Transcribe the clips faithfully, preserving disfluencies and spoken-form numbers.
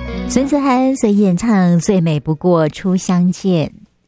孙思涵所演唱《最美不过初相见》。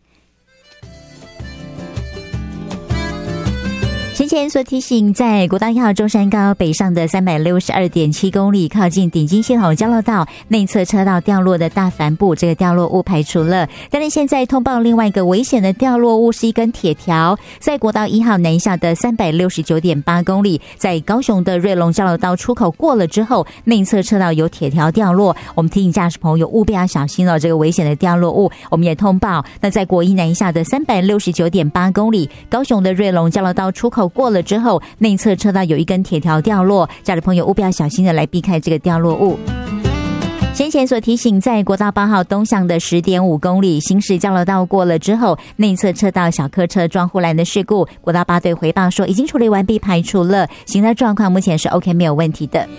先前所提醒，在国道一号中山高北上的 三百六十二点七 公里，靠近顶金系统交流道内侧车道掉落的大帆布，这个掉落物排除了。但是现在通报另外一个危险的掉落物是一根铁条，在国道一号南下的 三百六十九点八 公里，在高雄的瑞隆交流道出口过了之后，内侧车道有铁条掉落，我们提醒驾驶朋友务必要小心哦，这个危险的掉落物。我们也通报，那在国一南下的 三百六十九点八 公里，高雄的瑞隆交流道出口过了之后，内侧车道有一根铁条掉落，驾驶朋友务必要小心的来避开这个掉落物。先前所提醒，在国道八号东向的 十点五 公里，新市交流道过了之后，内侧车道小客车撞护栏的事故，国道八队回报说已经处理完毕，排除了，行车状况目前是 OK 没有问题的。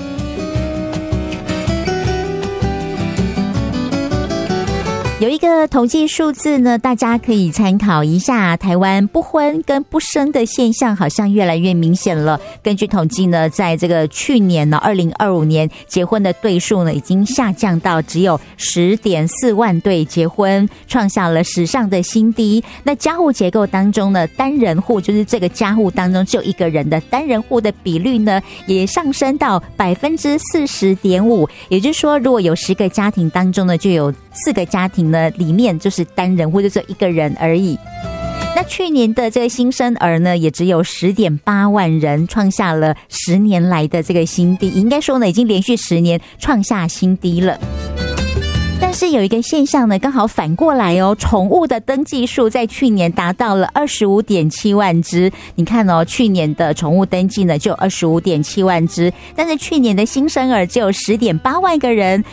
有一个统计数字呢，大家可以参考一下，台湾不婚跟不生的现象好像越来越明显了。根据统计呢，在这个去年呢二零二五年结婚的对数呢已经下降到只有 十点四万对结婚，创下了史上的新低。那家户结构当中呢，单人户就是这个家户当中只有一个人的单人户的比率呢也上升到 百分之四十点五， 也就是说如果有十个家庭当中呢就有四个家庭呢里面就是单人户，就只有一个人而已。那去年的这个新生儿呢也只有 十点八万人，创下了十年来的这个新低，应该说呢已经连续十年创下新低了。但是有一个现象呢刚好反过来哦，宠物的登记数在去年达到了 二十五点七万只。你看哦，去年的宠物登记呢就有 二十五点七万只，但是去年的新生儿只有 十点八万个人，